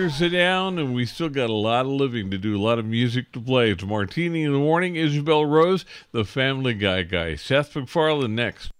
here, sit down, and we still got a lot of living to do, a lot of music to play. It's Martini in the Morning, Isabel Rose, the Family Guy guy. Seth MacFarlane next.